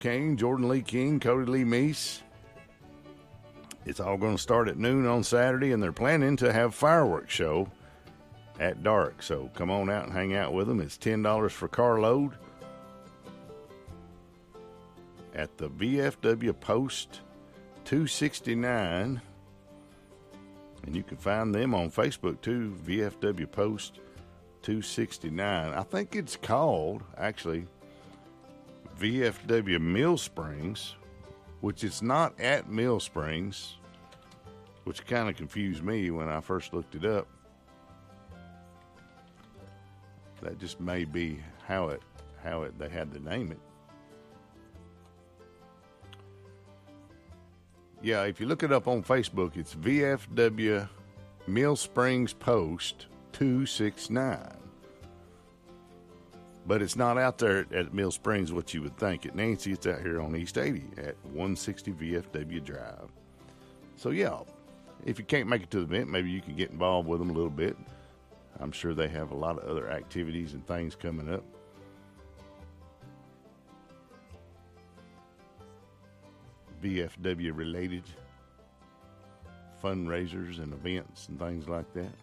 Kane, Jordan Lee King, Cody Lee Meese. It's all going to start at noon on Saturday, and they're planning to have fireworks show at dark. So come on out and hang out with them. It's $10 for carload at the VFW Post 269. And you can find them on Facebook too, VFW Post 269. I think it's called, actually, VFW Mill Springs, which is not at Mill Springs, which kind of confused me when I first looked it up. That just may be how they had to name it. Yeah, if you look it up on Facebook, it's VFW Mill Springs Post 269. But it's not out there at Mill Springs, what you would think. At Nancy, it's out here on East 80 at 160 VFW Drive. So, yeah, if you can't make it to the event, maybe you can get involved with them a little bit. I'm sure they have a lot of other activities and things coming up. VFW-related fundraisers and events and things like that.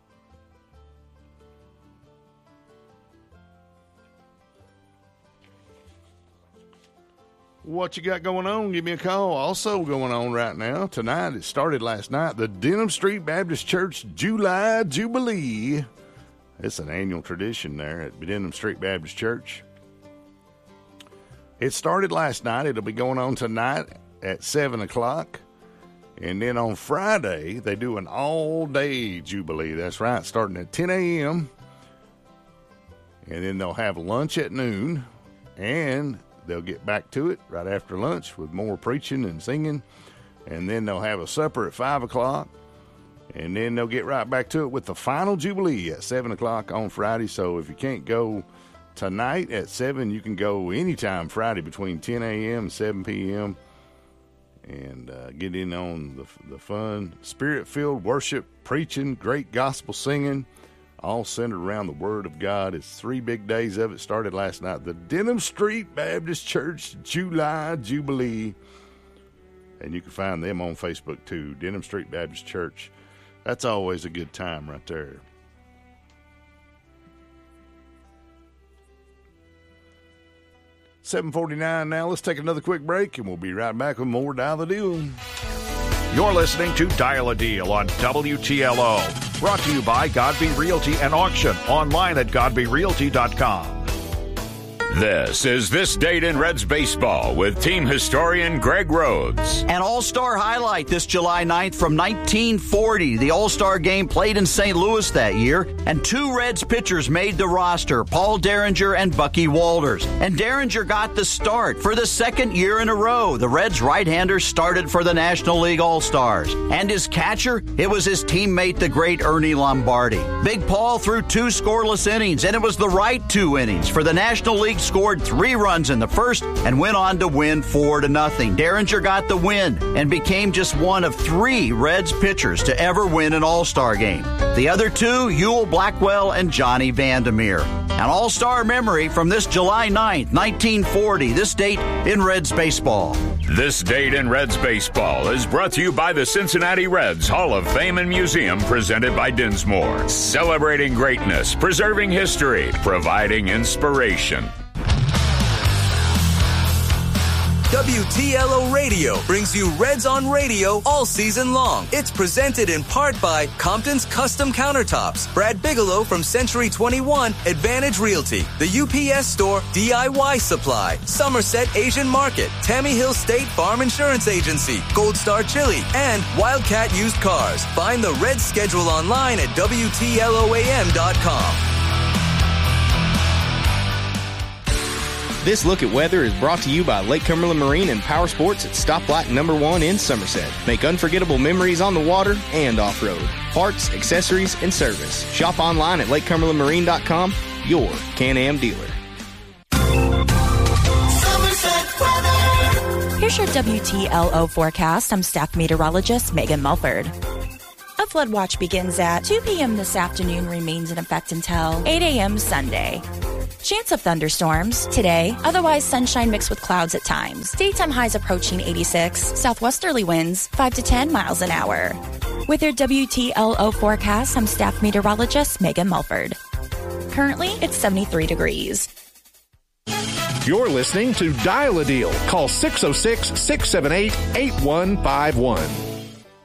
What you got going on? Give me a call. Also going on right now, tonight, it started last night, the Denham Street Baptist Church July Jubilee. It's an annual tradition there at Denham Street Baptist Church. It started last night. It'll be going on tonight at 7 o'clock. And then on Friday, they do an all-day Jubilee. That's right, starting at 10 a.m. And then they'll have lunch at noon. And they'll get back to it right after lunch with more preaching and singing. And then they'll have a supper at 5 o'clock. And then they'll get right back to it with the final Jubilee at 7 o'clock on Friday. So if you can't go tonight at 7, you can go anytime Friday between 10 a.m. and 7 p.m. and get in on the fun, spirit-filled worship, preaching, great gospel singing, all centered around the Word of God. It's 3 big days of it. Started last night. The Denham Street Baptist Church July Jubilee. And you can find them on Facebook too, Denham Street Baptist Church. That's always a good time right there. $7:49 now. Let's take another quick break, and we'll be right back with more Dial the Deal. You're listening to Dial a Deal on WTLO. Brought to you by Godby Realty and Auction. Online at GodbyRealty.com. This is This Date in Reds Baseball with team historian Greg Rhodes. An all-star highlight this July 9th from 1940. The all-star game played in St. Louis that year, and 2 Reds pitchers made the roster, Paul Derringer and Bucky Walters. And Derringer got the start for the 2nd year in a row. The Reds right-hander started for the National League All-Stars. And his catcher, it was his teammate, the great Ernie Lombardi. Big Paul threw 2 scoreless innings, and it was the right 2 innings for the National League. Scored 3 runs in the first and went on to win 4-0. Derringer got the win and became just one of 3 Reds pitchers to ever win an All-Star game. The other 2, Ewell Blackwell and Johnny Vandermeer. An All-Star memory from this July 9th, 1940, this date in Reds baseball. This Date in Reds Baseball is brought to you by the Cincinnati Reds Hall of Fame and Museum, presented by Dinsmore. Celebrating greatness, preserving history, providing inspiration. WTLO Radio brings you Reds on Radio all season long. It's presented in part by Compton's Custom Countertops, Brad Bigelow from Century 21, Advantage Realty, the UPS Store, DIY Supply, Somerset Asian Market, Tammy Hill State Farm Insurance Agency, Gold Star Chili, and Wildcat Used Cars. Find the Reds schedule online at WTLOAM.com. This look at weather is brought to you by Lake Cumberland Marine and Power Sports at Stoplight number 1 in Somerset. Make unforgettable memories on the water and off-road. Parts, accessories, and service. Shop online at LakeCumberlandMarine.com, your Can-Am dealer. Here's your WTLO forecast. I'm staff meteorologist Megan Mulford. A flood watch begins at 2 p.m. this afternoon, remains in effect until 8 a.m. Sunday. Chance of thunderstorms today, otherwise sunshine mixed with clouds at times. Daytime highs approaching 86, southwesterly winds 5 to 10 miles an hour. With your WTLO forecast, I'm staff meteorologist Megan Mulford. Currently, it's 73 degrees. You're listening to Dial a Deal. Call 606-678-8151.